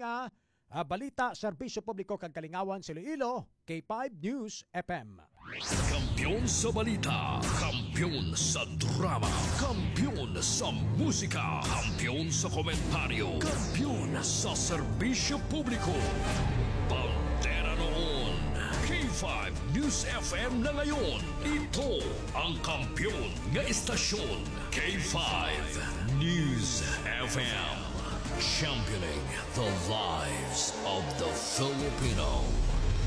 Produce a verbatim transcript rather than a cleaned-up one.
nga uh, balita, serbisyo publiko kag kalingawan sa Iloilo, K five News F M. Kampiyon sa balita, kampiyon sa drama, kampiyon sa musika, kampiyon sa komentaryo, kampiyon sa serbisyo publiko. Bandera noon, K five News F M na ngayon. Ito ang kampiyon nga istasyon, K five News F M. Championing the lives of the Filipino.